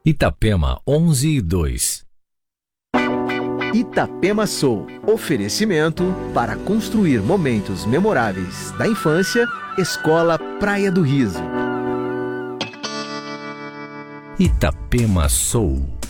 Itapema 11:2. Itapema Soul. Oferecimento para construir momentos memoráveis da infância. Escola Praia do Riso. Itapema Soul.